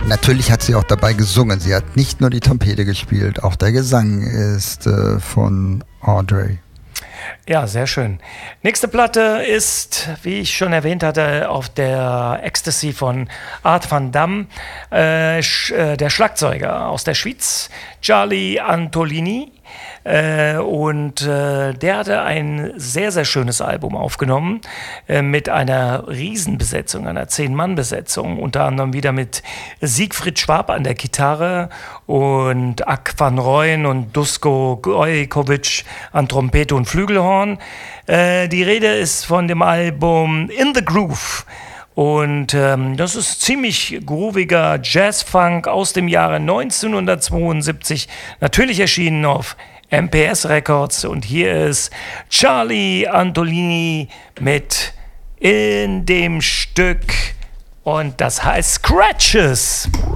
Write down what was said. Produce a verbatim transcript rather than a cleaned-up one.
Natürlich hat sie auch dabei gesungen. Sie hat nicht nur die Trompete gespielt, auch der Gesang ist äh, von Audrey. Ja, sehr schön. Nächste Platte ist, wie ich schon erwähnt hatte, auf der Ecstasy von Art van Damme, äh, sch, äh, der Schlagzeuger aus der Schweiz, Charlie Antolini. Äh, und äh, der hatte ein sehr, sehr schönes Album aufgenommen äh, mit einer Riesenbesetzung, einer Zehn-Mann-Besetzung, unter anderem wieder mit Siegfried Schwab an der Gitarre und Ak van Rooyen und Dusko Gojkovic an Trompete und Flügelhorn. Äh, die Rede ist von dem Album In the Groove. Und ähm, das ist ziemlich grooviger Jazz-Funk aus dem Jahre neunzehnhundertzweiundsiebzig, natürlich erschienen auf M P S Records. Und hier ist Charlie Antolini mit In dem Stück und das heißt Scratches.